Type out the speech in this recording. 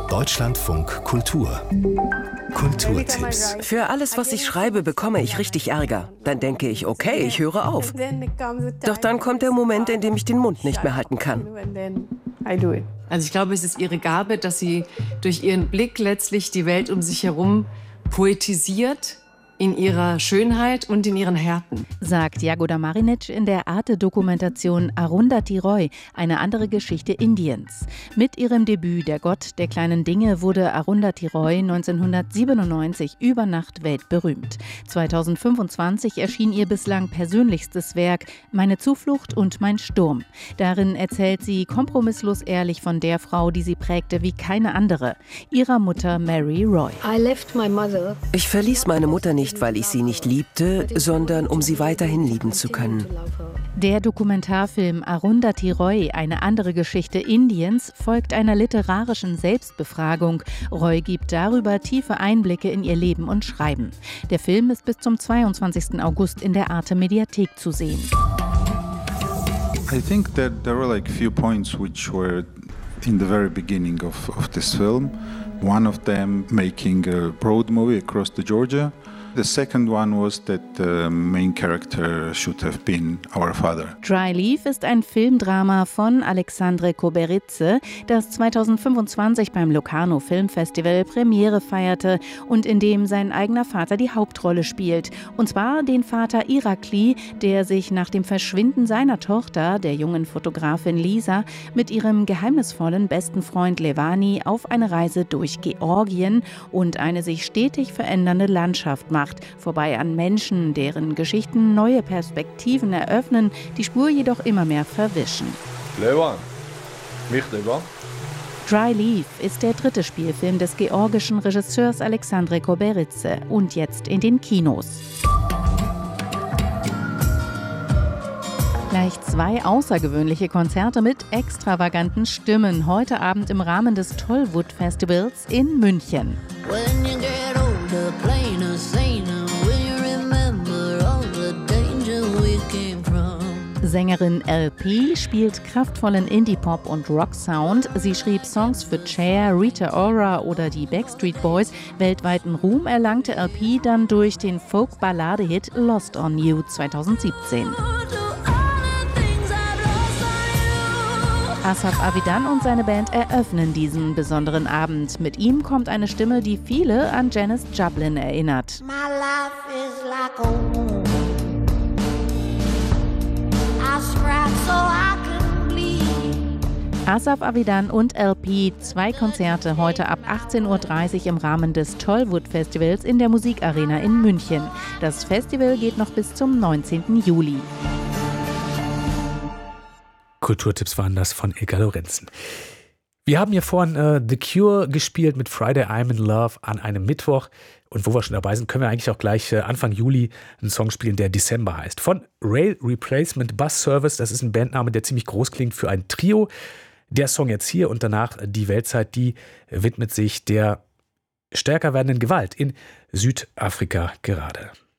Deutschlandfunk Kultur. Kulturtipps. Für alles, was ich schreibe, bekomme ich richtig Ärger. Dann denke ich, okay, ich höre auf. Doch dann kommt der Moment, in dem ich den Mund nicht mehr halten kann. Also ich glaube, es ist ihre Gabe, dass sie durch ihren Blick letztlich die Welt um sich herum poetisiert, in ihrer Schönheit und in ihren Härten. Sagt Jagoda Marinic in der Arte-Dokumentation Arundhati Roy, eine andere Geschichte Indiens. Mit ihrem Debüt Der Gott der kleinen Dinge wurde Arundhati Roy 1997 über Nacht weltberühmt. 2025 erschien ihr bislang persönlichstes Werk Meine Zuflucht und mein Sturm. Darin erzählt sie kompromisslos ehrlich von der Frau, die sie prägte wie keine andere, ihrer Mutter Mary Roy. Ich verließ meine Mutter nicht, weil ich sie nicht liebte, sondern um sie weiterhin lieben zu können. Der Dokumentarfilm Arundhati Roy, eine andere Geschichte Indiens, folgt einer literarischen Selbstbefragung. Roy gibt darüber tiefe Einblicke in ihr Leben und Schreiben. Der Film ist bis zum 22. August in der Arte-Mediathek zu sehen. I think that there were like few points which were in the very beginning of this film. One of them making a road movie across the Georgia. The second one was that the main character should have been our father. Dry Leaf ist ein Filmdrama von Alexandre Koberitze, das 2025 beim Locarno Filmfestival Premiere feierte und in dem sein eigener Vater die Hauptrolle spielt. Und zwar den Vater Irakli, der sich nach dem Verschwinden seiner Tochter, der jungen Fotografin Lisa, mit ihrem geheimnisvollen besten Freund Levani auf eine Reise durch Georgien und eine sich stetig verändernde Landschaft macht. Vorbei an Menschen, deren Geschichten neue Perspektiven eröffnen, die Spur jedoch immer mehr verwischen. Levan, mich Levan. Dry Leaf ist der dritte Spielfilm des georgischen Regisseurs Alexandre Koberitze und jetzt in den Kinos. Gleich 2 außergewöhnliche Konzerte mit extravaganten Stimmen heute Abend im Rahmen des Tollwood Festivals in München. Sängerin LP spielt kraftvollen Indie-Pop und Rock-Sound. Sie schrieb Songs für Cher, Rita Ora oder die Backstreet Boys. Weltweiten Ruhm erlangte LP dann durch den Folk-Ballade-Hit Lost on You 2017. Asaf Avidan und seine Band eröffnen diesen besonderen Abend. Mit ihm kommt eine Stimme, die viele an Janis Joplin erinnert. My life is like a wound. I scratch so I can bleed. Asaf Avidan und LP, 2 Konzerte heute ab 18:30 Uhr im Rahmen des Tollwood Festivals in der Musikarena in München. Das Festival geht noch bis zum 19. Juli. Kulturtipps waren das von Ilka Lorenzen. Wir haben hier vorhin The Cure gespielt mit Friday I'm in Love an einem Mittwoch. Und wo wir schon dabei sind, können wir eigentlich auch gleich Anfang Juli einen Song spielen, der December heißt. Von Rail Replacement Bus Service. Das ist ein Bandname, der ziemlich groß klingt für ein Trio. Der Song jetzt hier und danach Die Weltzeit, die widmet sich der stärker werdenden Gewalt in Südafrika gerade.